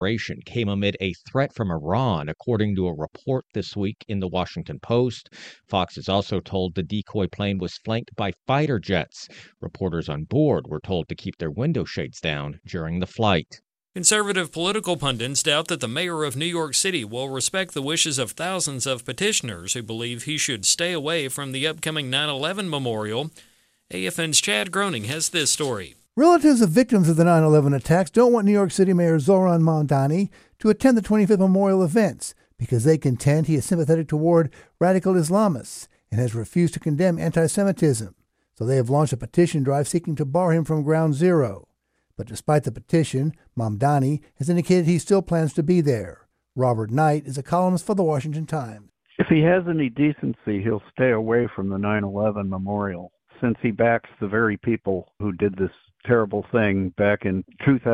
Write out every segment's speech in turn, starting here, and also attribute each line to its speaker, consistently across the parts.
Speaker 1: operation came amid a threat from Iran, according to a report this week in the Washington Post. Fox is also told the decoy plane was flanked by fighter jets. Reporters on board were told to keep their window shades down during the flight.
Speaker 2: Conservative political pundits doubt that the mayor of New York City will respect the wishes of thousands of petitioners who believe he should stay away from the upcoming 9/11 memorial. AFN's Chad Groening has this story.
Speaker 3: Relatives of victims of the 9/11 attacks don't want New York City Mayor Zohran Mamdani to attend the 25th memorial events because they contend he is sympathetic toward radical Islamists and has refused to condemn anti-Semitism. So they have launched a petition drive seeking to bar him from Ground Zero. But despite the petition, Mamdani has indicated he still plans to be there. Robert Knight is a columnist for the Washington Times.
Speaker 4: If he has any decency, he'll stay away from the 9/11 memorial, since he backs the very people who did this terrible thing back in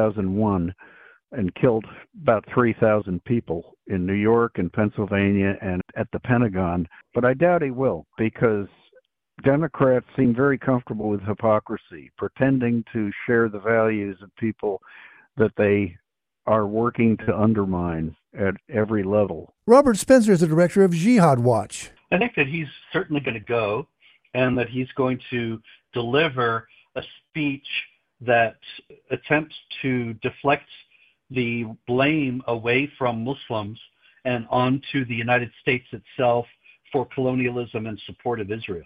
Speaker 4: 2001 and killed about 3,000 people in New York and Pennsylvania and at the Pentagon. But I doubt he will, because Democrats seem very comfortable with hypocrisy, pretending to share the values of people that they are working to undermine at every level.
Speaker 3: Robert Spencer is the director of Jihad Watch.
Speaker 5: I think that he's certainly going to go, and that he's going to deliver a speech that attempts to deflect the blame away from Muslims and onto the United States itself for colonialism and support of Israel.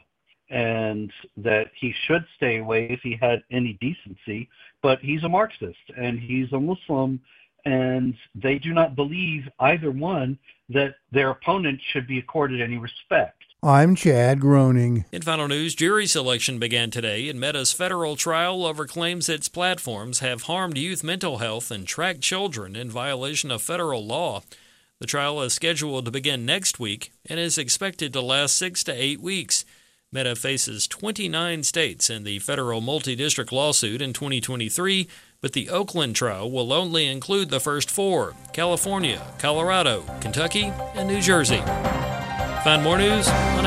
Speaker 5: And that he should stay away if he had any decency, but he's a Marxist and he's a Muslim, and they do not believe, either one, that their opponent should be accorded any respect.
Speaker 3: I'm Chad Groening.
Speaker 2: In final news, jury selection began today in Meta's federal trial over claims its platforms have harmed youth mental health and tracked children in violation of federal law. The trial is scheduled to begin next week and is expected to last 6 to 8 weeks. Meta faces 29 states in the federal multi-district lawsuit in 2023, but the Oakland trial will only include the first 4: California, Colorado, Kentucky, and New Jersey. Find more news on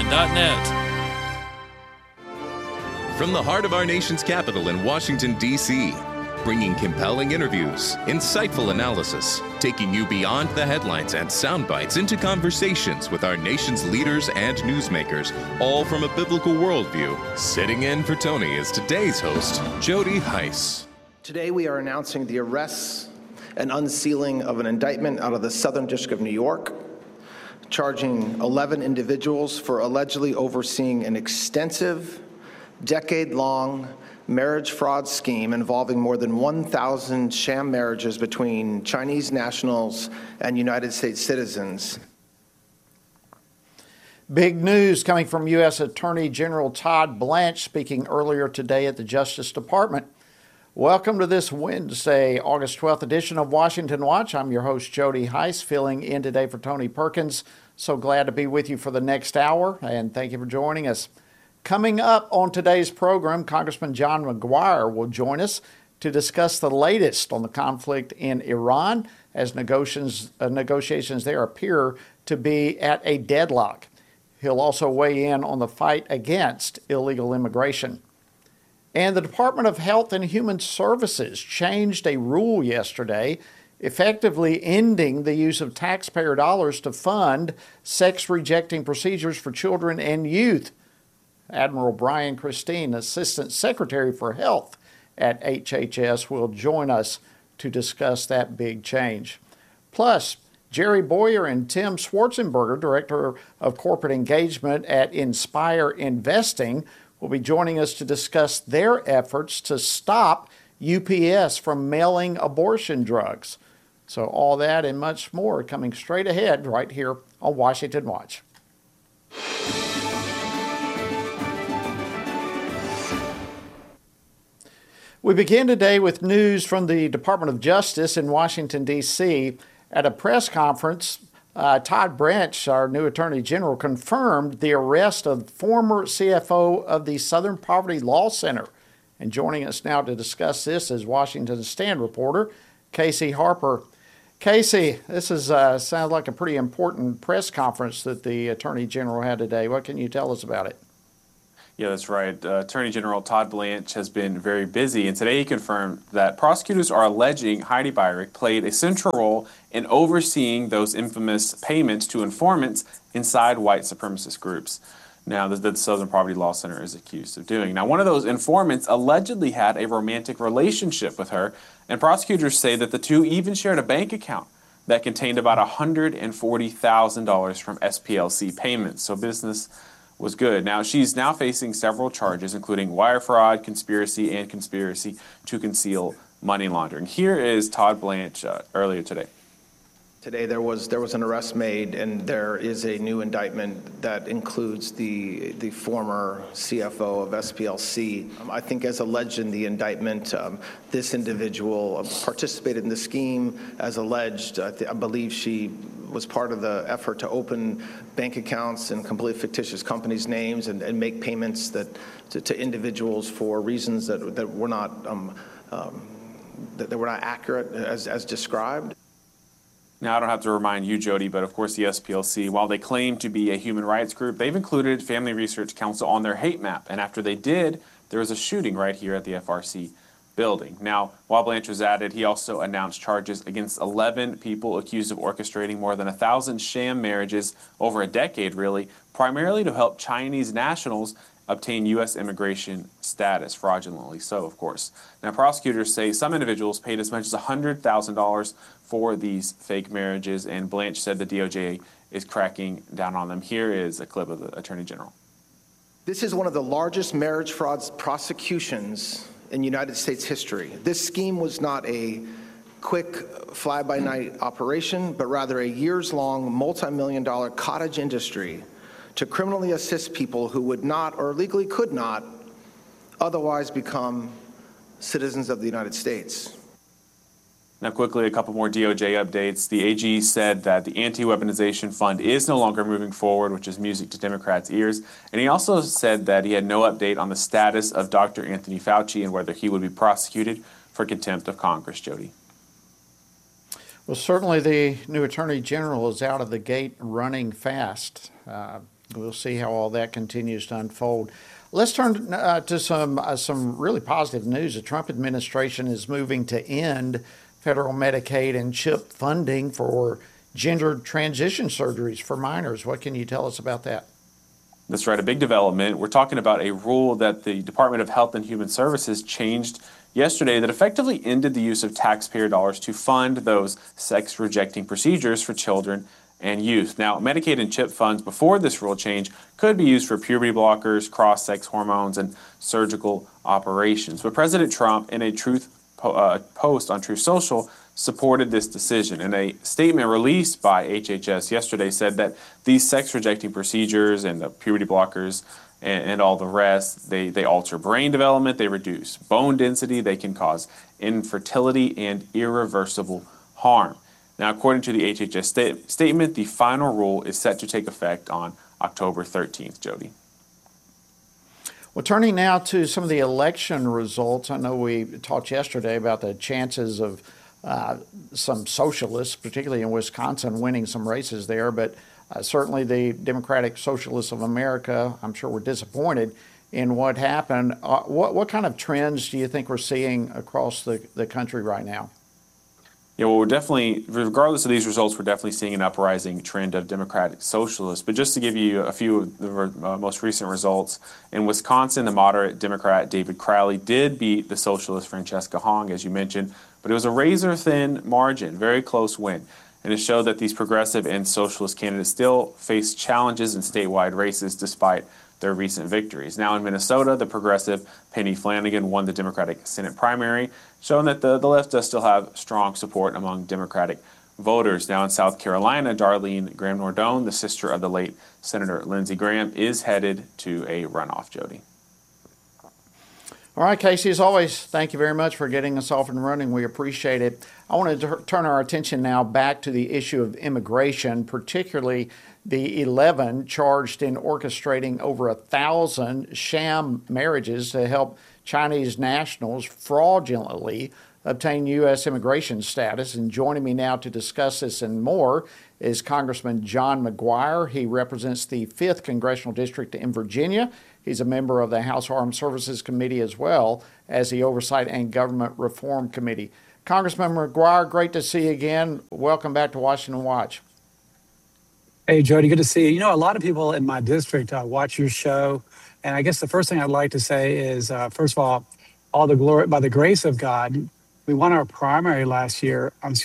Speaker 2: AFN.net.
Speaker 6: From the heart of our nation's capital in Washington, D.C., bringing compelling interviews, insightful analysis, taking you beyond the headlines and sound bites into conversations with our nation's leaders and newsmakers, all from a biblical worldview. Sitting in for Tony is today's host, Jody Heiss.
Speaker 7: Today we are announcing the arrests and unsealing of an indictment out of the Southern District of New York, charging 11 individuals for allegedly overseeing an extensive, decade-long marriage fraud scheme involving more than 1,000 sham marriages between Chinese nationals and United States citizens.
Speaker 8: Big news coming from U.S. Attorney General Todd Blanche speaking earlier today at the Justice Department. Welcome to this Wednesday, August 12th edition of Washington Watch. I'm your host, Jody Heiss, filling in today for Tony Perkins. So glad to be with you for the next hour, and thank you for joining us. Coming up on today's program, Congressman John McGuire will join us to discuss the latest on the conflict in Iran as negotiations there appear to be at a deadlock. He'll also weigh in on the fight against illegal immigration. And the Department of Health and Human Services changed a rule yesterday, effectively ending the use of taxpayer dollars to fund sex-rejecting procedures for children and youth. Admiral Brian Christine, Assistant Secretary for Health at HHS, will join us to discuss that big change. Plus, Jerry Boyer and Tim Schwarzenberger, Director of Corporate Engagement at Inspire Investing, will be joining us to discuss their efforts to stop UPS from mailing abortion drugs. So all that and much more coming straight ahead right here on Washington Watch. We begin today with news from the Department of Justice in Washington, D.C. At a press conference, Todd Blanche, our new Attorney General, confirmed the arrest of former CFO of the Southern Poverty Law Center. And joining us now to discuss this is Washington Stand reporter Casey Harper. Casey, this sounds like a pretty important press conference that the Attorney General had today. What can you tell us about it?
Speaker 9: Yeah, that's right. Attorney General Todd Blanche has been very busy, and today he confirmed that prosecutors are alleging Heidi Beirich played a central role in overseeing those infamous payments to informants inside white supremacist groups. Now, the Southern Poverty Law Center is accused of doing. Now, one of those informants allegedly had a romantic relationship with her, and prosecutors say that the two even shared a bank account that contained about $140,000 from SPLC payments. So business was good. Now, she's now facing several charges, including wire fraud, conspiracy, and conspiracy to conceal money laundering. Here is Todd Blanche earlier today.
Speaker 7: Today there was an arrest made, and there is a new indictment that includes the former CFO of SPLC. I think, as alleged in the indictment, this individual participated in the scheme as alleged. I believe she was part of the effort to open bank accounts in completely fictitious companies' names and make payments to individuals for reasons that were not accurate as described.
Speaker 9: Now, I don't have to remind you, Jody, but of course the SPLC, while they claim to be a human rights group, they've included Family Research Council on their hate map. And after they did, there was a shooting right here at the FRC building. Now, while Blanche was at it, he also announced charges against 11 people accused of orchestrating more than 1,000 sham marriages over a decade, really, primarily to help Chinese nationals obtain U.S. immigration status, fraudulently so, of course. Now, prosecutors say some individuals paid as much as $100,000 for these fake marriages, and Blanche said the DOJ is cracking down on them. Here is a clip of the Attorney General.
Speaker 7: This is one of the largest marriage fraud prosecutions in United States history. This scheme was not a quick fly-by-night operation, but rather a years-long, multi-million-dollar cottage industry to criminally assist people who would not, or legally could not, otherwise become citizens of the United States.
Speaker 9: Now, quickly, a couple more DOJ updates. The AG said that the anti-weaponization fund is no longer moving forward, which is music to Democrats' ears. And he also said that he had no update on the status of Dr. Anthony Fauci and whether he would be prosecuted for contempt of Congress. Jody.
Speaker 8: Well, certainly the new Attorney General is out of the gate running fast. We'll see how all that continues to unfold. Let's turn to some really positive news. The Trump administration is moving to end federal Medicaid and CHIP funding for gender transition surgeries for minors. What can you tell us about that?
Speaker 9: That's right, a big development. We're talking about a rule that the Department of Health and Human Services changed yesterday that effectively ended the use of taxpayer dollars to fund those sex-rejecting procedures for children and youth. Now, Medicaid and CHIP funds before this rule change could be used for puberty blockers, cross-sex hormones, and surgical operations. But President Trump, in a post on Truth Social, supported this decision. And a statement released by HHS yesterday said that these sex-rejecting procedures and the puberty blockers and all the rest, they alter brain development, they reduce bone density, they can cause infertility and irreversible harm. Now, according to the HHS statement, the final rule is set to take effect on October 13th, Jody.
Speaker 8: Well, turning now to some of the election results, I know we talked yesterday about the chances of some socialists, particularly in Wisconsin, winning some races there, but certainly the Democratic Socialists of America, I'm sure, were disappointed in what happened. What kind of trends do you think we're seeing across the country right now?
Speaker 9: Yeah, well, we're definitely, regardless of these results, we're definitely seeing an uprising trend of Democratic Socialists. But just to give you a few of the most recent results, in Wisconsin, the moderate Democrat David Crowley did beat the socialist Francesca Hong, as you mentioned, but it was a razor-thin margin, very close win. And it showed that these progressive and socialist candidates still face challenges in statewide races despite their recent victories. Now in Minnesota, the progressive Penny Flanagan won the Democratic Senate primary, showing that the left does still have strong support among Democratic voters. Now in South Carolina, Darlene Graham-Nordone, the sister of the late Senator Lindsey Graham, is headed to a runoff, Jody.
Speaker 8: All right, Casey, as always, thank you very much for getting us off and running. We appreciate it. I want to turn our attention now back to the issue of immigration, particularly the 11 charged in orchestrating over 1,000 sham marriages to help Chinese nationals fraudulently obtain U.S. immigration status. And joining me now to discuss this and more is Congressman John McGuire. He represents the 5th Congressional District in Virginia, He's a member of the House Armed Services Committee as well as the Oversight and Government Reform Committee. Congressman McGuire, great to see you again. Welcome back to Washington Watch.
Speaker 10: Hey, Jody, good to see you. You know, a lot of people in my district watch your show. And I guess the first thing I'd like to say is, first of all the glory, by the grace of God, we won our primary last week,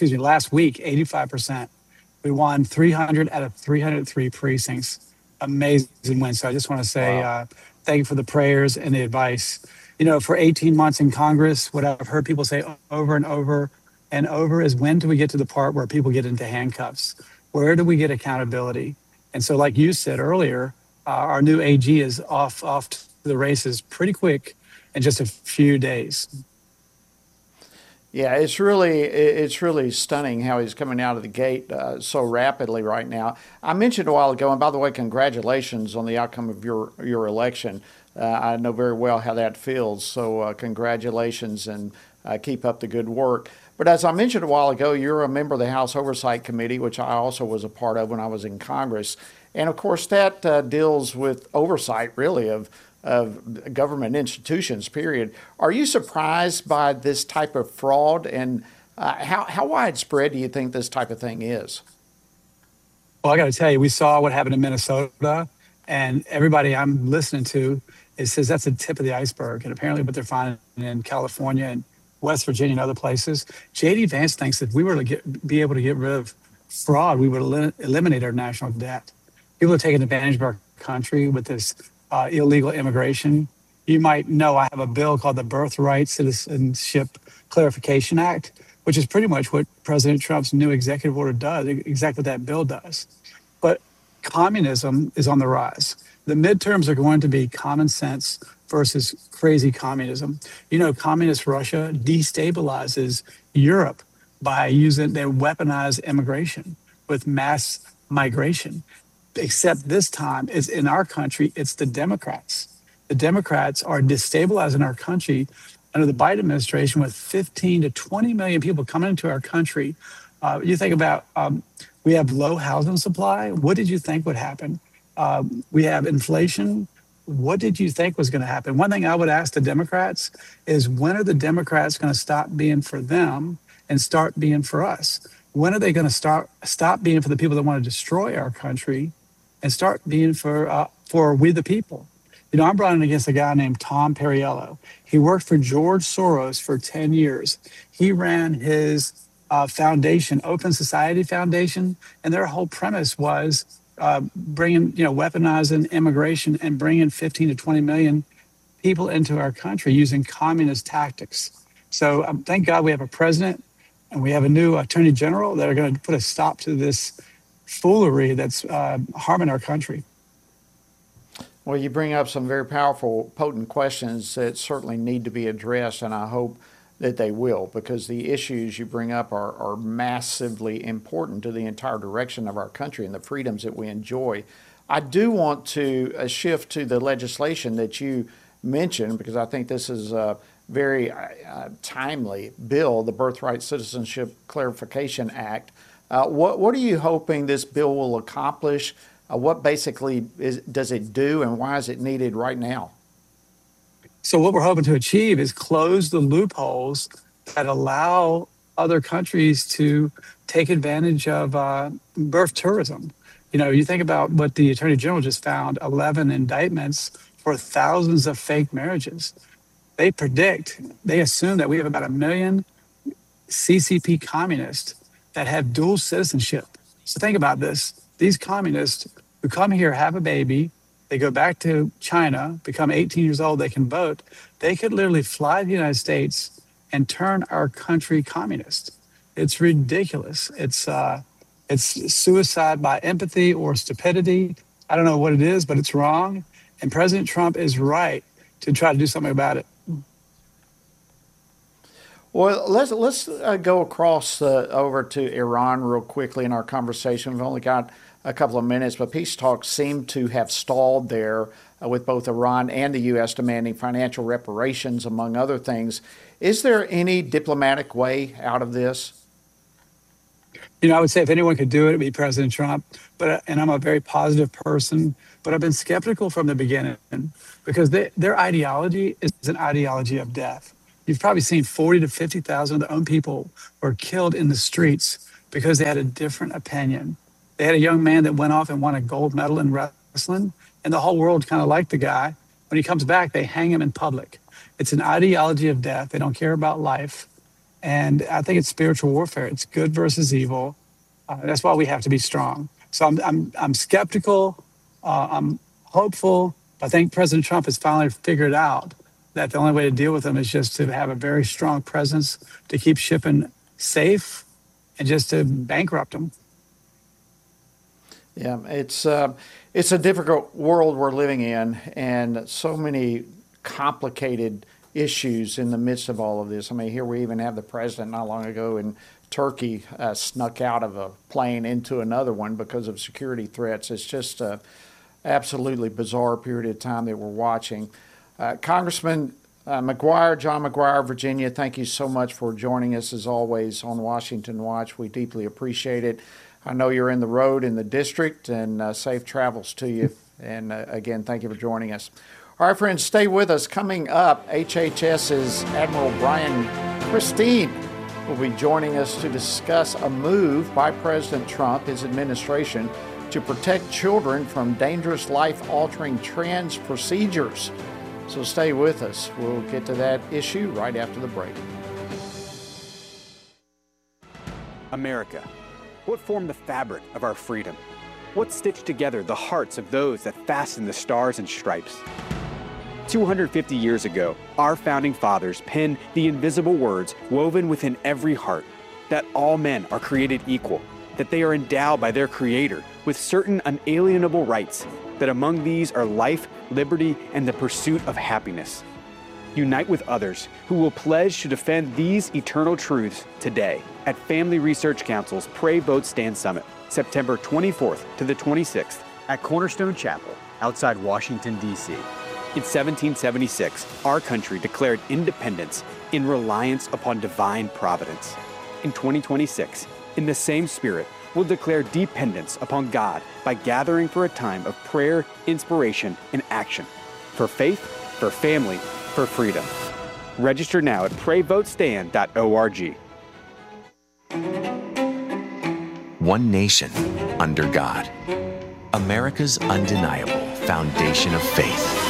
Speaker 10: 85%. We won 300 out of 303 precincts. Amazing win. So I just want to say thank you for the prayers and the advice. You know, for 18 months in Congress, what I've heard people say over and over and over is, when do we get to the part where people get into handcuffs? Where do we get accountability? And so, like you said earlier, our new AG is off to the races pretty quick in just a few days.
Speaker 8: Yeah, it's really stunning how he's coming out of the gate so rapidly right now. I mentioned a while ago, and by the way, congratulations on the outcome of your election. I know very well how that feels, so congratulations, and keep up the good work. But as I mentioned a while ago, you're a member of the House Oversight Committee, which I also was a part of when I was in Congress. And of course, that deals with oversight, really, of government institutions, period. Are you surprised by this type of fraud, and how widespread do you think this type of thing is?
Speaker 10: Well, I got to tell you, we saw what happened in Minnesota, and everybody I'm listening to says that's the tip of the iceberg. And apparently what they're finding in California and West Virginia and other places, J.D. Vance thinks that if we were to be able to get rid of fraud, we would eliminate our national debt. People are taking advantage of our country with this illegal immigration. You might know I have a bill called the Birthright Citizenship Clarification Act, which is pretty much what President Trump's new executive order does, exactly what that bill does. But communism is on the rise. The midterms are going to be common sense versus crazy communism. You know, communist Russia destabilizes Europe by using their weaponized immigration with mass migration. Except this time, it's in our country, it's the Democrats. The Democrats are destabilizing our country under the Biden administration with 15 to 20 million people coming into our country. You think about, we have low housing supply. What did you think would happen? We have inflation. What did you think was going to happen? One thing I would ask the Democrats is, when are the Democrats going to stop being for them and start being for us? When are they going to stop being for the people that want to destroy our country and start being for we the people? You know, I'm running against a guy named Tom Perriello. He worked for George Soros for 10 years. He ran his foundation, Open Society Foundation, and their whole premise was weaponizing immigration and bringing 15 to 20 million people into our country using communist tactics. So thank God we have a president and we have a new attorney general that are going to put a stop to this foolery that's harming our country.
Speaker 8: Well, you bring up some very powerful, potent questions that certainly need to be addressed, and I hope that they will, because the issues you bring up are massively important to the entire direction of our country and the freedoms that we enjoy. I do want to shift to the legislation that you mentioned, because I think this is a very timely bill, the Birthright Citizenship Clarification Act. What are you hoping this bill will accomplish? What basically does it do, and why is it needed right now?
Speaker 10: So what we're hoping to achieve is close the loopholes that allow other countries to take advantage of birth tourism. You know, you think about what the Attorney General just found, 11 indictments for thousands of fake marriages. They assume that we have about 1 million CCP communists that have dual citizenship. So think about this. These communists who come here, have a baby, they go back to China, become 18 years old, they can vote. They could literally fly to the United States and turn our country communist. It's ridiculous. It's suicide by empathy or stupidity. I don't know what it is, but it's wrong. And President Trump is right to try to do something about it.
Speaker 8: Well, let's go across over to Iran real quickly in our conversation. We've only got a couple of minutes, but peace talks seem to have stalled there with both Iran and the U.S. demanding financial reparations, among other things. Is there any diplomatic way out of this?
Speaker 10: I would say if anyone could do it, it'd be President Trump. And I'm a very positive person, but I've been skeptical from the beginning because their ideology is an ideology of death. You've probably seen 40 to 50,000 of their own people were killed in the streets because they had a different opinion. They had a young man that went off and won a gold medal in wrestling, and the whole world kind of liked the guy. When he comes back, they hang him in public. It's an ideology of death. They don't care about life. And I think it's spiritual warfare. It's good versus evil. That's why we have to be strong. So I'm skeptical. I'm hopeful. I think President Trump has finally figured out that the only way to deal with them is just to have a very strong presence, to keep shipping safe, and just to bankrupt them.
Speaker 8: Yeah, it's a difficult world we're living in, and so many complicated issues in the midst of all of this. I mean, here we even have the president not long ago in Turkey snuck out of a plane into another one because of security threats. It's just an absolutely bizarre period of time that we're watching. Congressman McGuire, John McGuire, Virginia, thank you so much for joining us as always on Washington Watch. We deeply appreciate it. I know you're in the road in the district, and safe travels to you. And again, thank you for joining us. All right, friends, stay with us. Coming up, HHS's Admiral Brian Christine will be joining us to discuss a move by President Trump, his administration, to protect children from dangerous life-altering trans procedures. So stay with us. We'll get to that issue right after the break.
Speaker 11: America. What formed the fabric of our freedom? What stitched together the hearts of those that fastened the stars and stripes? 250 years ago, our founding fathers penned the invisible words woven within every heart, that all men are created equal, that they are endowed by their Creator with certain unalienable rights, that among these are life, liberty, and the pursuit of happiness. Unite with others who will pledge to defend these eternal truths today at Family Research Council's Pray, Vote, Stand Summit, September 24th to the 26th at Cornerstone Chapel outside Washington, D.C. In 1776, our country declared independence in reliance upon divine providence. In 2026, in the same spirit, we'll declare dependence upon God by gathering for a time of prayer, inspiration, and action. For faith, for family, for freedom. Register now at prayvotestand.org.
Speaker 12: One nation under God. America's undeniable foundation of faith.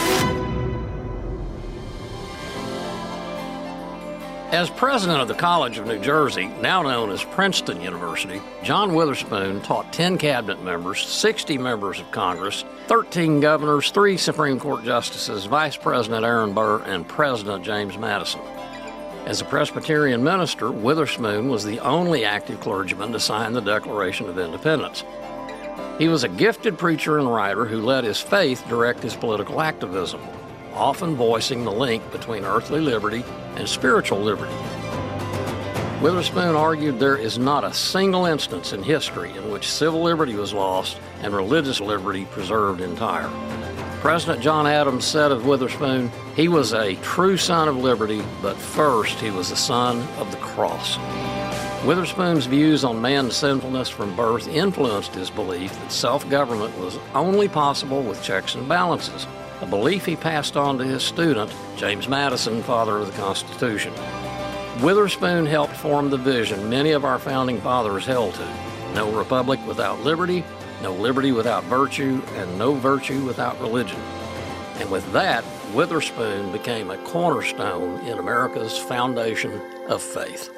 Speaker 13: As president of the College of New Jersey, now known as Princeton University, John Witherspoon taught 10 cabinet members, 60 members of Congress, 13 governors, 3 Supreme Court justices, Vice President Aaron Burr, and President James Madison. As a Presbyterian minister, Witherspoon was the only active clergyman to sign the Declaration of Independence. He was a gifted preacher and writer who let his faith direct his political activism, often voicing the link between earthly liberty and spiritual liberty. Witherspoon argued there is not a single instance in history in which civil liberty was lost and religious liberty preserved entire. President John Adams said of Witherspoon, he was a true son of liberty, but first he was a son of the cross. Witherspoon's views on man's sinfulness from birth influenced his belief that self-government was only possible with checks and balances, a belief he passed on to his student, James Madison, father of the Constitution. Witherspoon helped form the vision many of our founding fathers held to: no republic without liberty, no liberty without virtue, and no virtue without religion. And with that, Witherspoon became a cornerstone in America's foundation of faith.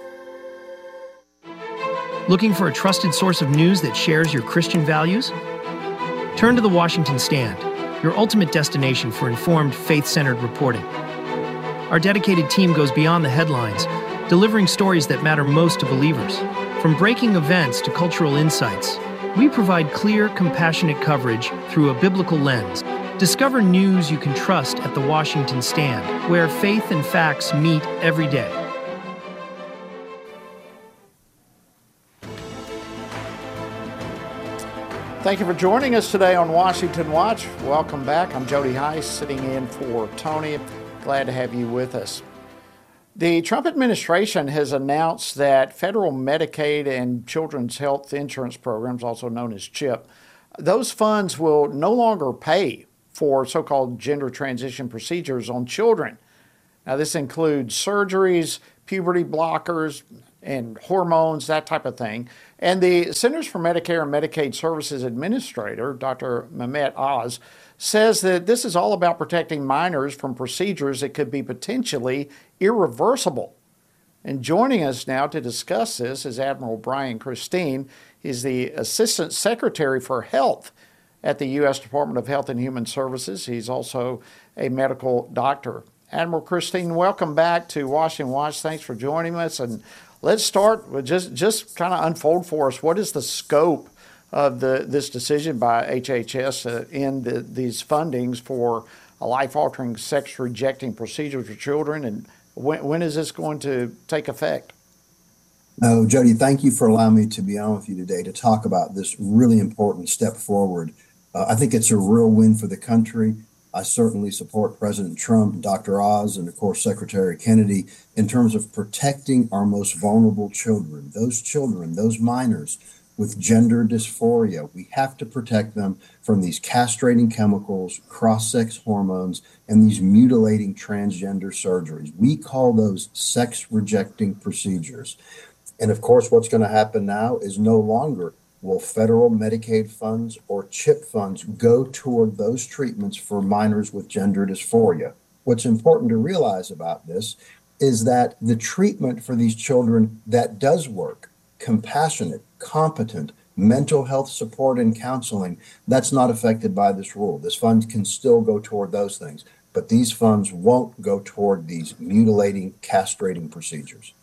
Speaker 14: Looking for a trusted source of news that shares your Christian values? Turn to the Washington Stand, your ultimate destination for informed, faith-centered reporting. Our dedicated team goes beyond the headlines, delivering stories that matter most to believers. From breaking events to cultural insights, we provide clear, compassionate coverage through a biblical lens. Discover news you can trust at the Washington Stand, where faith and facts meet every day.
Speaker 8: Thank you for joining us today on Washington Watch. Welcome back. I'm Jody Heiss, sitting in for Tony. Glad to have you with us. The Trump administration has announced that federal Medicaid and Children's Health Insurance Programs, also known as CHIP, those funds will no longer pay for so-called gender transition procedures on children. Now, this includes surgeries, puberty blockers, and hormones, that type of thing. And the Centers for Medicare and Medicaid Services Administrator, Dr. Mehmet Oz, says that this is all about protecting minors from procedures that could be potentially irreversible. And joining us now to discuss this is Admiral Brian Christine. He's the Assistant Secretary for Health at the U.S. Department of Health and Human Services. He's also a medical doctor. Admiral Christine, welcome back to Washington Watch. Thanks for joining us. And let's start with just kind of unfold for us, what is the scope of this decision by HHS to end these fundings for life-altering, sex-rejecting procedures for children, and when is this going to take effect?
Speaker 15: No, Jody, thank you for allowing me to be on with you today to talk about this really important step forward. I think it's a real win for the country. I certainly support President Trump, Dr. Oz, and of course, Secretary Kennedy in terms of protecting our most vulnerable children, those minors with gender dysphoria. We have to protect them from these castrating chemicals, cross-sex hormones, and these mutilating transgender surgeries. We call those sex-rejecting procedures. And of course, what's going to happen now is no longer will federal Medicaid funds or CHIP funds go toward those treatments for minors with gender dysphoria. What's important to realize about this is that the treatment for these children that does work, compassionate, competent, mental health support and counseling, that's not affected by this rule. This fund can still go toward those things, but these funds won't go toward these mutilating, castrating procedures.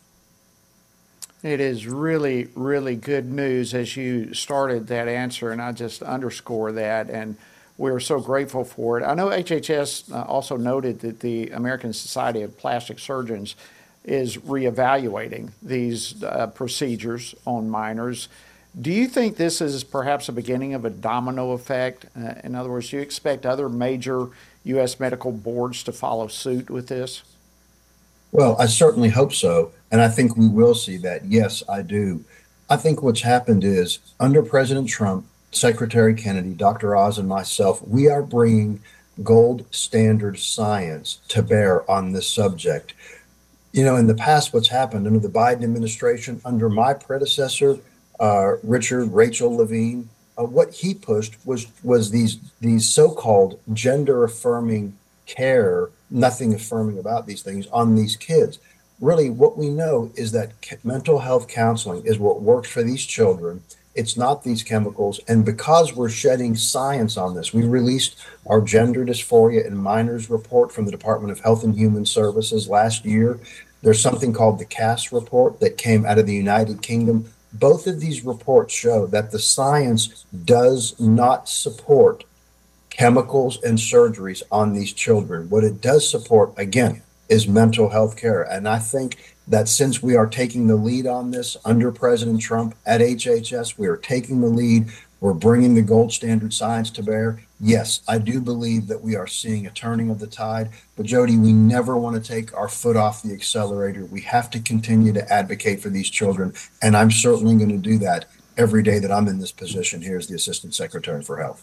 Speaker 8: It is really, really good news as you started that answer, and I just underscore that, and we're so grateful for it. I know HHS also noted that the American Society of Plastic Surgeons is reevaluating these procedures on minors. Do you think this is perhaps a beginning of a domino effect? In other words, do you expect other major U.S. medical boards to follow suit with this?
Speaker 15: Well, I certainly hope so. And I think we will see that. Yes, I do. I think what's happened is under President Trump, Secretary Kennedy, Dr. Oz, and myself, we are bringing gold standard science to bear on this subject. You know, in the past, what's happened under the Biden administration, under my predecessor, Rachel Levine, what he pushed was these so-called gender affirming care, nothing affirming about these things on these kids. Really, what we know is that mental health counseling is what works for these children. It's not these chemicals. And because we're shedding science on this, we released our Gender Dysphoria in Minors report from the Department of Health and Human Services last year. There's something called the CAS report that came out of the United Kingdom. Both of these reports show that the science does not support chemicals and surgeries on these children. What it does support, again, is mental health care. And I think that since we are taking the lead on this under President Trump at HHS, we are taking the lead. We're bringing the gold standard science to bear. Yes, I do believe that we are seeing a turning of the tide. But Jody, we never want to take our foot off the accelerator. We have to continue to advocate for these children. And I'm certainly going to do that every day that I'm in this position here as the Assistant Secretary for Health.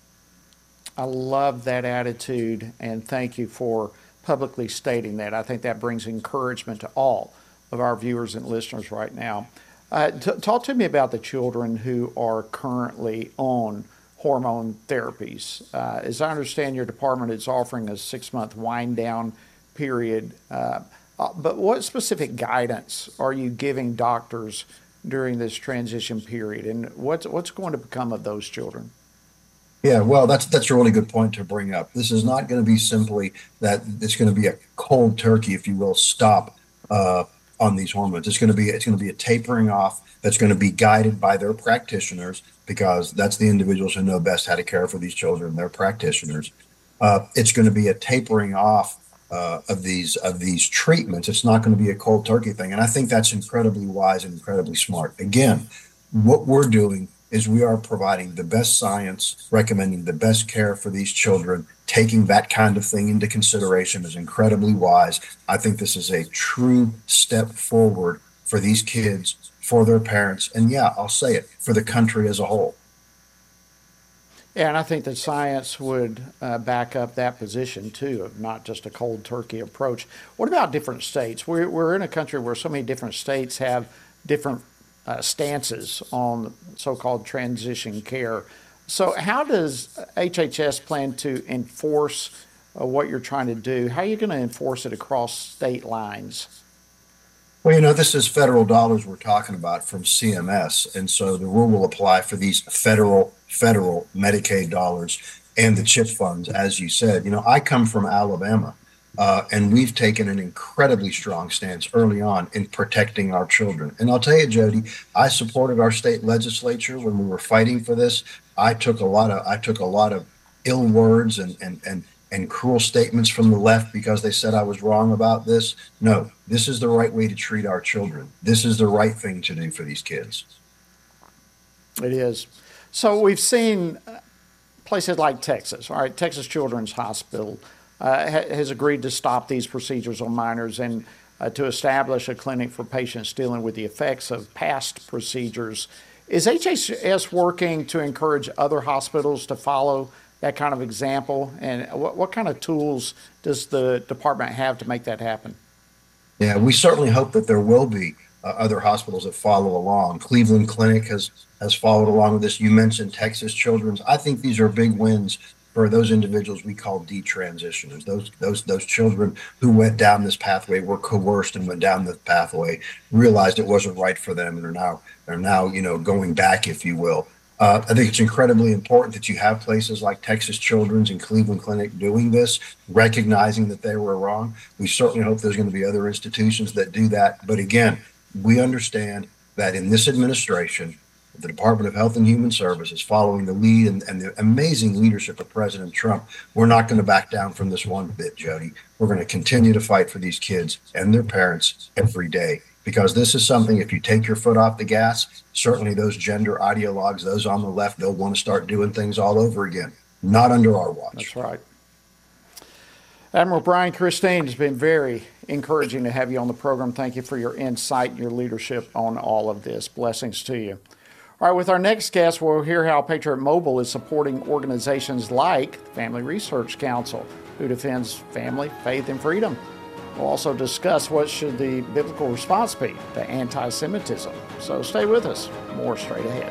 Speaker 8: I love that attitude, and thank you for publicly stating that. I think that brings encouragement to all of our viewers and listeners right now. Talk to me about the children who are currently on hormone therapies. As I understand, your department is offering a 6-month wind-down period. But what specific guidance are you giving doctors during this transition period, and what's going to become of those children?
Speaker 15: Yeah, well, that's a really good point to bring up. This is not going to be simply that it's going to be a cold turkey, if you will, stop on these hormones. It's going to be a tapering off that's going to be guided by their practitioners, because that's the individuals who know best how to care for these children, their practitioners. It's going to be a tapering off of these treatments. It's not going to be a cold turkey thing, and I think that's incredibly wise and incredibly smart. Again, what we're doing is we are providing the best science, recommending the best care for these children taking that kind of thing into consideration is incredibly wise. I think this is a true step forward for these kids, for their parents, and yeah, I'll say it, for the country as a whole.
Speaker 8: Yeah, and I think that science would back up that position too, of not just a cold turkey approach. What about different states? We're in a country where so many different states have different stances on so-called transition care. So how does HHS plan to enforce what you're trying to do? How are you going to enforce it across state lines?
Speaker 15: Well, this is federal dollars we're talking about from CMS. And so the rule will apply for these federal Medicaid dollars and the CHIP funds, as you said. I come from Alabama, and we've taken an incredibly strong stance early on in protecting our children. And I'll tell you, Jody, I supported our state legislature when we were fighting for this. I took a lot of ill words and cruel statements from the left because they said I was wrong about this. No, this is the right way to treat our children. This is the right thing to do for these kids.
Speaker 8: It is. So we've seen places like Texas, all right, Texas Children's Hospital has agreed to stop these procedures on minors and to establish a clinic for patients dealing with the effects of past procedures. Is HHS working to encourage other hospitals to follow that kind of example? And what kind of tools does the department have to make that happen?
Speaker 15: Yeah, we certainly hope that there will be other hospitals that follow along. Cleveland Clinic has followed along with this. You mentioned Texas Children's. I think these are big wins for those individuals we call detransitioners, those children who went down this pathway, were coerced and went down this pathway, realized it wasn't right for them, and are now going back, if you will. I think it's incredibly important that you have places like Texas Children's and Cleveland Clinic doing this, recognizing that they were wrong. We certainly hope there's going to be other institutions that do that. But again, we understand that in this administration, the Department of Health and Human Services, following the lead and the amazing leadership of President Trump, we're not going to back down from this one bit, Jody. We're going to continue to fight for these kids and their parents every day, because this is something, if you take your foot off the gas, certainly those gender ideologues, those on the left, they'll want to start doing things all over again. Not under our watch.
Speaker 8: That's right. Admiral Brian Christine, has been very encouraging to have you on the program. Thank you for your insight and your leadership on all of this. Blessings to you. All right, with our next guest, we'll hear how Patriot Mobile is supporting organizations like the Family Research Council, who defends family, faith, and freedom. We'll also discuss what should the biblical response be to anti-Semitism. So stay with us. More straight ahead.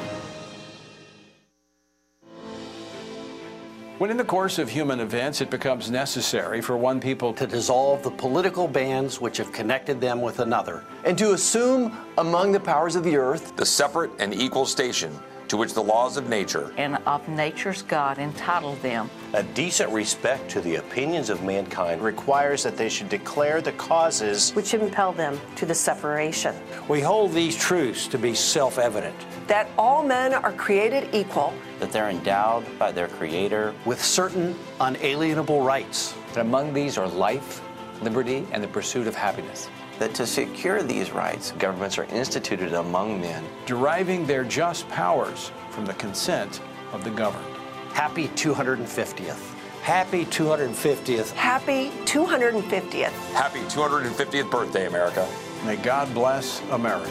Speaker 16: When in the course of human events it becomes necessary for one people to dissolve the political bands which have connected them with another,
Speaker 17: and to assume among the powers of the earth the separate and equal station to which the laws of nature
Speaker 18: and of nature's God entitled them.
Speaker 19: A decent respect to the opinions of mankind requires that they should declare the causes
Speaker 20: which impel them to the separation.
Speaker 16: We hold these truths to be self-evident.
Speaker 20: That all men are created equal.
Speaker 21: That they're endowed by their Creator
Speaker 16: with certain unalienable rights.
Speaker 22: That among these are life, liberty, and the pursuit of happiness.
Speaker 21: That to secure these rights, governments are instituted among men,
Speaker 16: deriving their just powers from the consent of the governed.
Speaker 19: Happy 250th.
Speaker 16: Happy 250th.
Speaker 20: Happy 250th.
Speaker 17: Happy 250th birthday, America.
Speaker 16: May God bless America.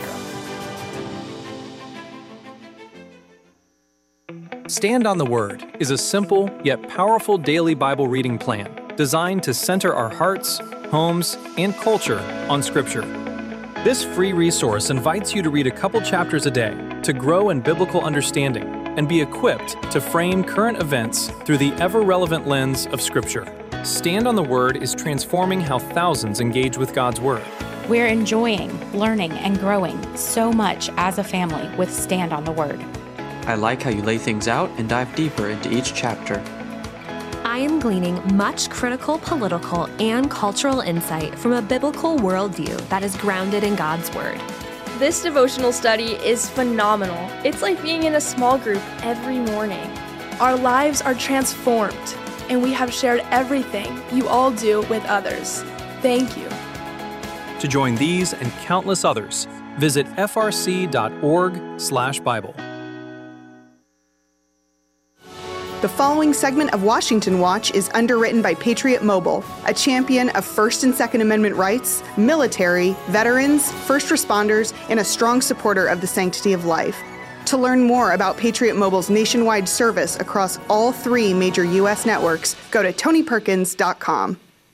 Speaker 23: Stand on the Word is a simple yet powerful daily Bible reading plan designed to center our hearts, homes, and culture on Scripture. This free resource invites you to read a couple chapters a day to grow in biblical understanding and be equipped to frame current events through the ever-relevant lens of Scripture. Stand on the Word is transforming how thousands engage with God's Word.
Speaker 24: We're enjoying, learning, and growing so much as a family with Stand on the Word.
Speaker 25: I like how you lay things out and dive deeper into each chapter.
Speaker 26: I am gleaning much critical political and cultural insight from a biblical worldview that is grounded in God's Word.
Speaker 27: This devotional study is phenomenal. It's like being in a small group every morning. Our lives are transformed, and we have shared everything you all do with others. Thank you.
Speaker 23: To join these and countless others, visit frc.org/Bible.
Speaker 1: The following segment of Washington Watch is underwritten by Patriot Mobile, a champion of First and Second Amendment rights, military, veterans, first responders, and a strong supporter of the sanctity of life. To learn more about Patriot Mobile's nationwide service across all 3 major U.S. networks, go to TonyPerkins.com.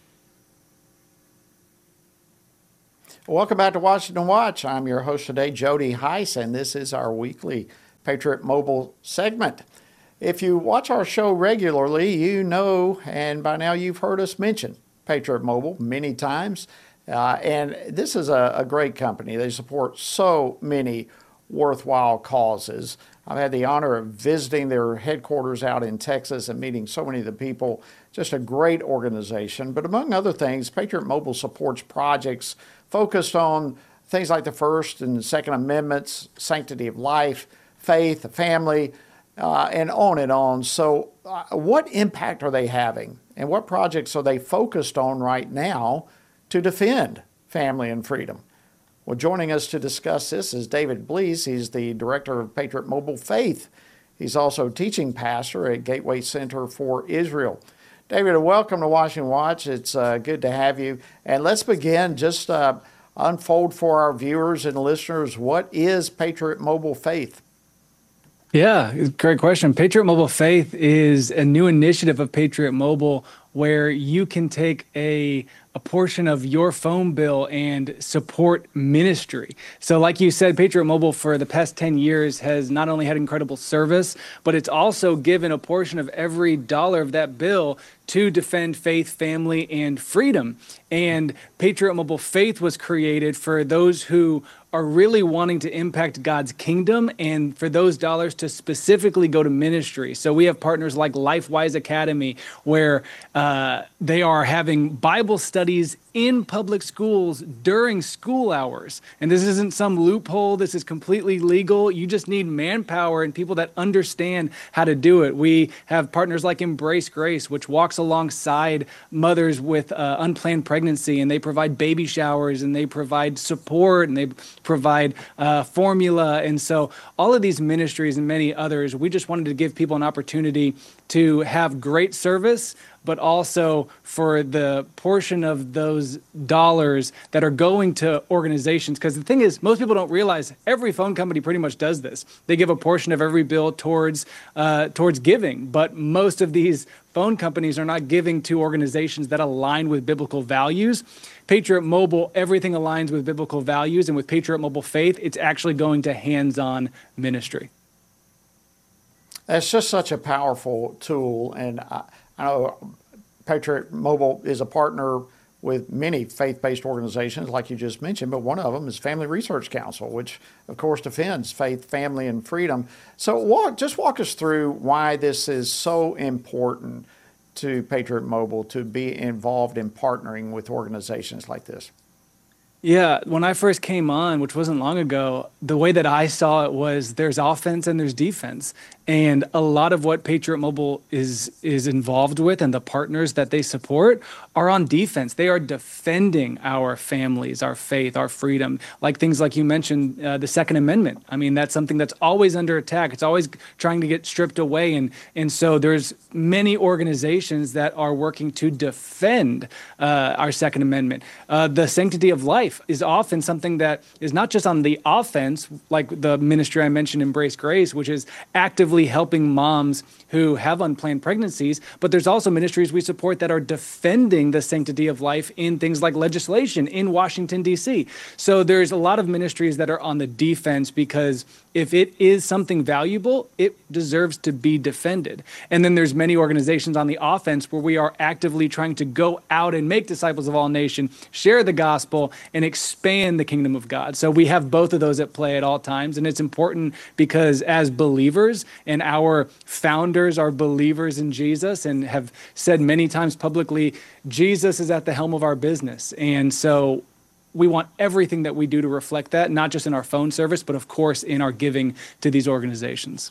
Speaker 8: Welcome back to Washington Watch. I'm your host today, Jody Heiss, and this is our weekly Patriot Mobile segment. If you watch our show regularly, you know, and by now you've heard us mention Patriot Mobile many times. And this is a great company. They support so many worthwhile causes. I've had the honor of visiting their headquarters out in Texas and meeting so many of the people. Just a great organization. But among other things, Patriot Mobile supports projects focused on things like the First and Second Amendments, sanctity of life, faith, family, and on and on. So what impact are they having? And what projects are they focused on right now to defend family and freedom? Well, joining us to discuss this is David Blees. He's the director of Patriot Mobile Faith. He's also teaching pastor at Gateway Center for Israel. David, welcome to Washington Watch. It's good to have you. And let's begin. Just unfold for our viewers and listeners, what is Patriot Mobile Faith?
Speaker 2: Yeah, great question. Patriot Mobile Faith is a new initiative of Patriot Mobile where you can take a portion of your phone bill and support ministry. So like you said, Patriot Mobile for the past 10 years has not only had incredible service, but it's also given a portion of every dollar of that bill to defend faith, family, and freedom. And Patriot Mobile Faith was created for those who are really wanting to impact God's kingdom and for those dollars to specifically go to ministry. So we have partners like LifeWise Academy where they are having Bible studies in public schools during school hours. And this isn't some loophole. This is completely legal. You just need manpower and people that understand how to do it. We have partners like Embrace Grace, which walks alongside mothers with unplanned pregnancy, and they provide baby showers, and they provide support, and they provide formula. And so all of these ministries and many others, we just wanted to give people an opportunity to have great service, but also for the portion of those dollars that are going to organizations. Because the thing is, most people don't realize every phone company pretty much does this. They give a portion of every bill towards giving, but most of these phone companies are not giving to organizations that align with biblical values. Patriot Mobile, everything aligns with biblical values, and with Patriot Mobile Faith, it's actually going to hands-on ministry.
Speaker 8: That's just such a powerful tool, and I know Patriot Mobile is a partner with many faith-based organizations, like you just mentioned, but one of them is Family Research Council, which, of course, defends faith, family, and freedom. So walk us through why this is so important to Patriot Mobile to be involved in partnering with organizations like this.
Speaker 2: Yeah, when I first came on, which wasn't long ago, the way that I saw it was there's offense and there's defense. And a lot of what Patriot Mobile is involved with and the partners that they support are on defense. They are defending our families, our faith, our freedom, like things like you mentioned, the Second Amendment. I mean, that's something that's always under attack. It's always trying to get stripped away. And so there's many organizations that are working to defend our Second Amendment. The sanctity of life is often something that is not just on the offense, like the ministry I mentioned, Embrace Grace, which is actively helping moms who have unplanned pregnancies, but there's also ministries we support that are defending the sanctity of life in things like legislation in Washington, D.C. So there's a lot of ministries that are on the defense because if it is something valuable, it deserves to be defended. And then there's many organizations on the offense where we are actively trying to go out and make disciples of all nations, share the gospel, and expand the kingdom of God. So we have both of those at play at all times. And it's important because as believers, and our founders are believers in Jesus and have said many times publicly, Jesus is at the helm of our business. And so we want everything that we do to reflect that, not just in our phone service, but of course in our giving to these organizations.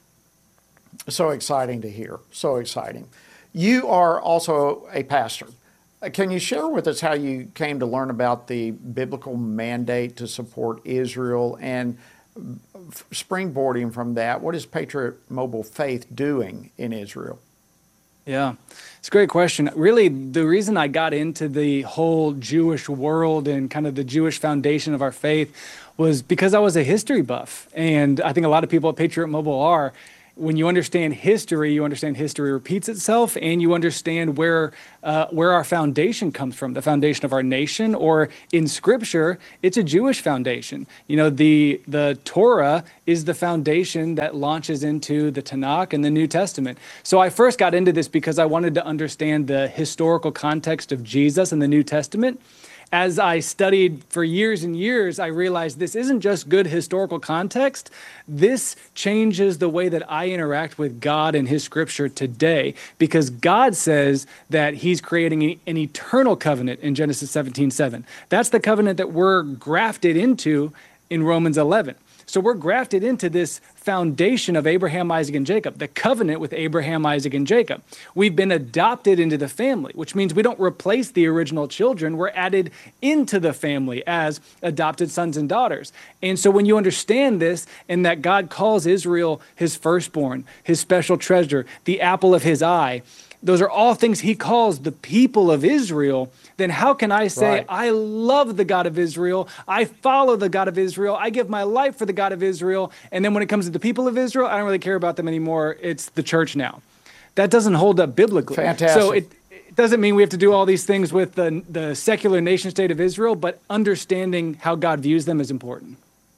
Speaker 8: So exciting to hear. So exciting. You are also a pastor. Can you share with us how you came to learn about the biblical mandate to support Israel and springboarding from that, what is Patriot Mobile Faith doing in Israel?
Speaker 2: Yeah, it's a great question. Really, the reason I got into the whole Jewish world and kind of the Jewish foundation of our faith was because I was a history buff. And I think a lot of people at Patriot Mobile are. When you understand history repeats itself, and you understand where our foundation comes from, the foundation of our nation, or in Scripture, it's a Jewish foundation. You know, the Torah is the foundation that launches into the Tanakh and the New Testament. So I first got into this because I wanted to understand the historical context of Jesus in the New Testament. As I studied for years and years, I realized this isn't just good historical context. This changes the way that I interact with God and His Scripture today, because God says that He's creating an eternal covenant in Genesis 17:7. That's the covenant that we're grafted into in Romans 11. So we're grafted into this foundation of Abraham, Isaac, and Jacob, the covenant with Abraham, Isaac, and Jacob. We've been adopted into the family, which means we don't replace the original children. We're added into the family as adopted sons and daughters. And so when you understand this, and that God calls Israel His firstborn, His special treasure, the apple of His eye, those are all things He calls the people of Israel, then how can I say, right, I love the God of Israel, I follow the God of Israel, I give my life for the God of Israel, and then when it comes to the people of Israel, I don't really care about them anymore, it's the church now. That doesn't hold up biblically.
Speaker 8: Fantastic.
Speaker 2: So it doesn't mean we have to do all these things with the secular nation state of Israel, but understanding how God views them is important.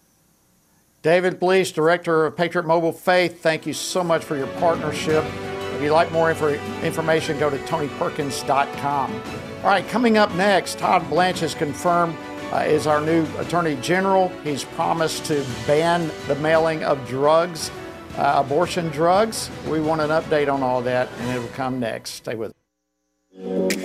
Speaker 8: David Blease, Director of Patriot Mobile Faith, thank you so much for your partnership. If you'd like more information, go to TonyPerkins.com. All right, coming up next, Todd Blanche is confirmed is our new Attorney General. He's promised to ban the mailing of drugs, abortion drugs. We want an update on all that, and it will come next. Stay with us.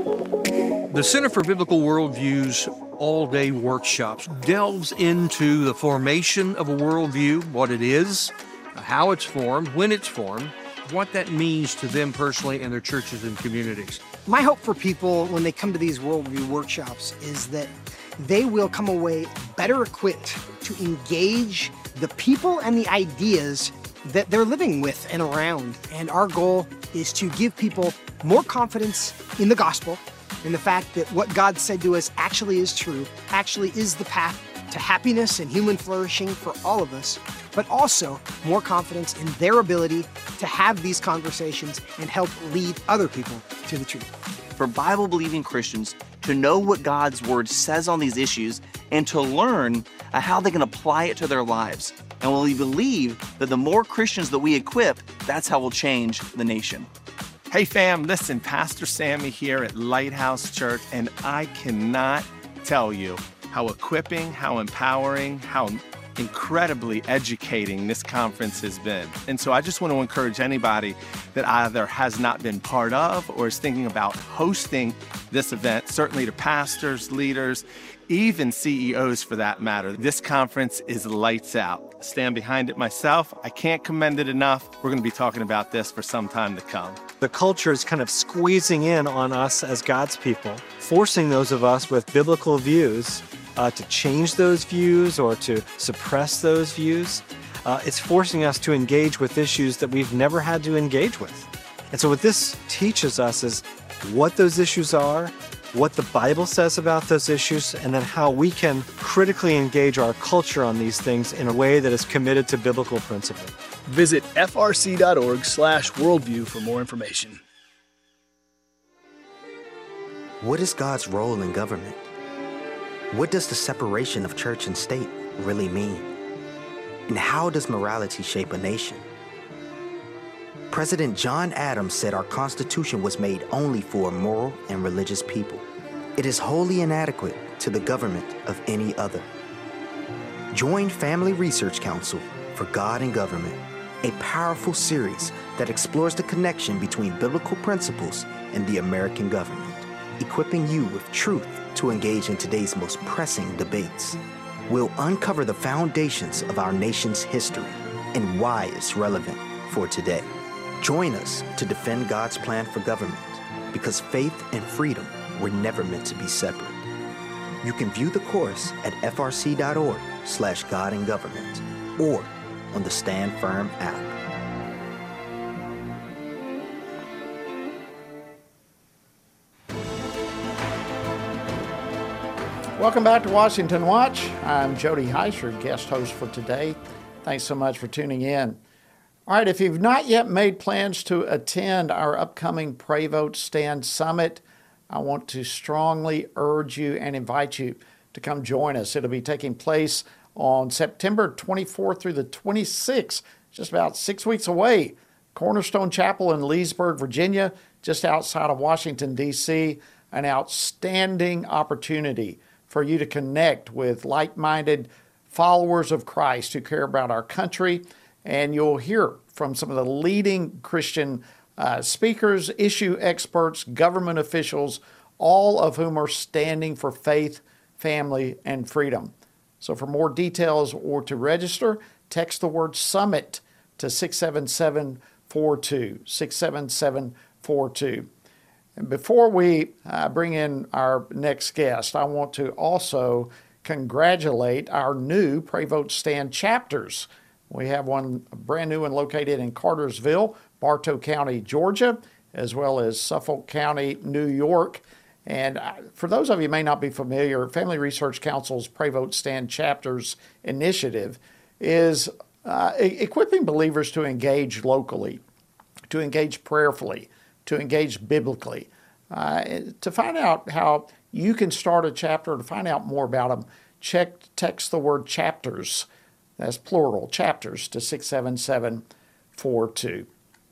Speaker 3: The Center for Biblical Worldview's all-day workshops delves into the formation of a worldview, what it is, how it's formed, when it's formed, what that means to them personally and their churches and communities.
Speaker 4: My hope for people when they come to these worldview workshops is that they will come away better equipped to engage the people and the ideas that they're living with and around. And our goal is to give people more confidence in the gospel, in the fact that what God said to us actually is true, actually is the path to happiness and human flourishing for all of us, but also more confidence in their ability to have these conversations and help lead other people to the truth.
Speaker 5: For Bible-believing Christians to know what God's Word says on these issues and to learn how they can apply it to their lives. And we believe that the more Christians that we equip, that's how we'll change the nation.
Speaker 6: Hey fam, listen, Pastor Sammy here at Lighthouse Church, and I cannot tell you how equipping, how empowering, how incredibly educating this conference has been. And so I just want to encourage anybody that either has not been part of or is thinking about hosting this event, certainly to pastors, leaders, even CEOs for that matter. This conference is lights out. I stand behind it myself. I can't commend it enough. We're going to be talking about this for some time to come.
Speaker 7: The culture is kind of squeezing in on us as God's people, forcing those of us with biblical views to change those views or to suppress those views. It's forcing us to engage with issues that we've never had to engage with. And so what this teaches us is what those issues are, what the Bible says about those issues, and then how we can critically engage our culture on these things in a way that is committed to biblical principle.
Speaker 9: Visit frc.org/worldview for more information.
Speaker 10: What is God's role in government? What does the separation of church and state really mean? And how does morality shape a nation? President John Adams said our Constitution was made only for a moral and religious people. It is wholly inadequate to the government of any other. Join Family Research Council for God and Government, a powerful series that explores the connection between biblical principles and the American government, equipping you with truth to engage in today's most pressing debates. We'll uncover the foundations of our nation's history and why it's relevant for today. Join us to defend God's plan for government, because faith and freedom were never meant to be separate. You can view the course at frc.org/ God and Government, or on the Stand Firm app.
Speaker 8: Welcome back to Washington Watch. I'm Jody Heiss, your guest host for today. Thanks so much for tuning in. All right, if you've not yet made plans to attend our upcoming Pray Vote Stand Summit, I want to strongly urge you and invite you to come join us. It'll be taking place on September 24th through the 26th, just about 6 weeks away. Cornerstone Chapel in Leesburg, Virginia, just outside of Washington, D.C., an outstanding opportunity for you to connect with like-minded followers of Christ who care about our country. And you'll hear from some of the leading Christian speakers, issue experts, government officials, all of whom are standing for faith, family, and freedom. So for more details or to register, text the word SUMMIT to 67742, 67742. And before we bring in our next guest, I want to also congratulate our new Pray Vote Stand chapters. We have one brand new one located in Cartersville, Bartow County, Georgia, as well as Suffolk County, New York. And for those of you who may not be familiar, Family Research Council's Pray Vote Stand Chapters initiative is equipping believers to engage locally, to engage prayerfully, to engage biblically. To find out how you can start a chapter, to find out more about them, text the word chapters, that's plural, chapters, to 67742.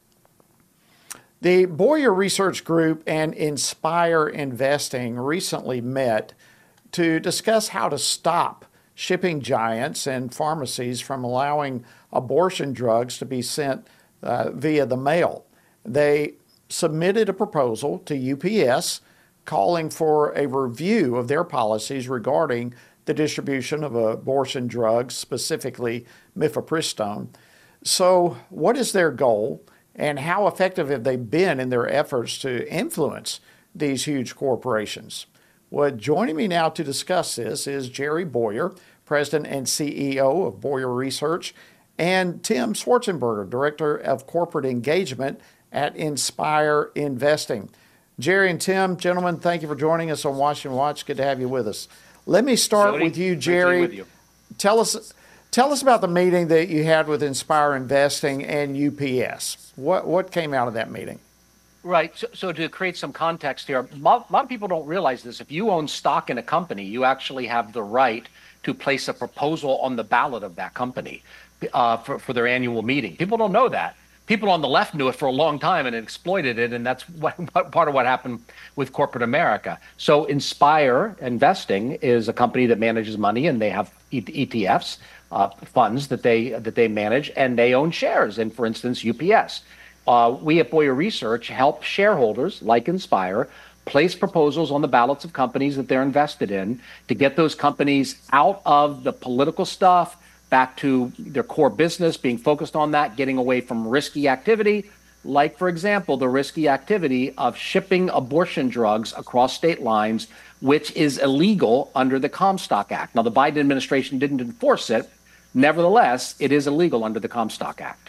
Speaker 8: The Boyer Research Group and Inspire Investing recently met to discuss how to stop shipping giants and pharmacies from allowing abortion drugs to be sent via the mail. They submitted a proposal to UPS calling for a review of their policies regarding the distribution of abortion drugs, specifically mifepristone. So what is their goal, and how effective have they been in their efforts to influence these huge corporations? Well, joining me now to discuss this is Jerry Boyer, President and CEO of Boyer Research, and Tim Schwarzenberger, Director of Corporate Engagement at Inspire Investing. Jerry and Tim, gentlemen, thank you for joining us on Washington Watch. Good to have you with us. Let me start with you, Jerry.
Speaker 11: With you.
Speaker 8: Tell us about the meeting that you had with Inspire Investing and UPS. What came out of that meeting?
Speaker 11: Right. So to create some context here, a lot of people don't realize this. If you own stock in a company, you actually have the right to place a proposal on the ballot of that company for their annual meeting. People don't know that. People on the left knew it for a long time and exploited it, and that's part of what happened with corporate America. So Inspire Investing is a company that manages money, and they have ETFs, funds that they manage, and they own shares in, for instance, UPS. We at Boyer Research help shareholders like Inspire place proposals on the ballots of companies that they're invested in to get those companies out of the political stuff, back to their core business, being focused on that, getting away from risky activity, like, for example, the risky activity of shipping abortion drugs across state lines, which is illegal under the Comstock Act. Now, the Biden administration didn't enforce it. Nevertheless, it is illegal under the Comstock Act.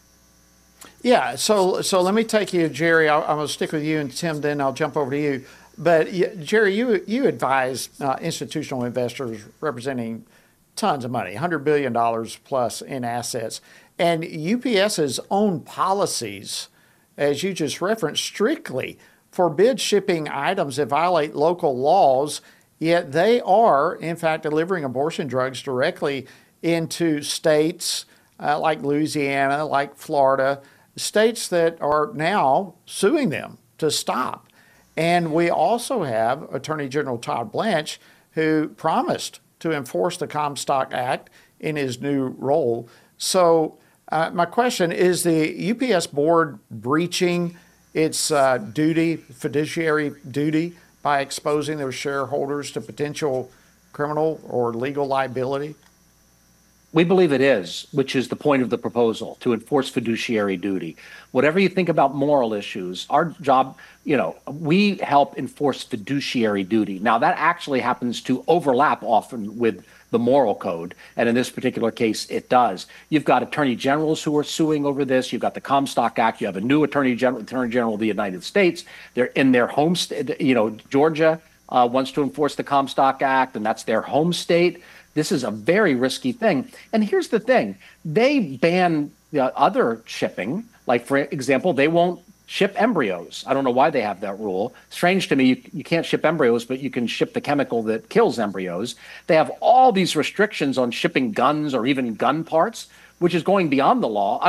Speaker 8: Yeah, so let me take you, Jerry. I'm going to stick with you, and Tim, then I'll jump over to you. But, Jerry, you advise institutional investors representing tons of money, $100 billion plus in assets. And UPS's own policies, as you just referenced, strictly forbid shipping items that violate local laws, yet they are, in fact, delivering abortion drugs directly into states like Louisiana, like Florida, states that are now suing them to stop. And we also have Attorney General Todd Blanche, who promised to enforce the Comstock Act in his new role. So my question is, the UPS board breaching its fiduciary duty by exposing their shareholders to potential criminal or legal liability?
Speaker 11: We believe it is, which is the point of the proposal, to enforce fiduciary duty. Whatever you think about moral issues, our job, we help enforce fiduciary duty. Now, that actually happens to overlap often with the moral code, and in this particular case, it does. You've got attorney generals who are suing over this. You've got the Comstock Act. You have a new attorney general of the United States. They're in their home state. Georgia wants to enforce the Comstock Act, and that's their home state. This is a very risky thing. And here's the thing. They ban other shipping. Like, for example, they won't ship embryos. I don't know why they have that rule. Strange to me, you can't ship embryos, but you can ship the chemical that kills embryos. They have all these restrictions on shipping guns or even gun parts, which is going beyond the law.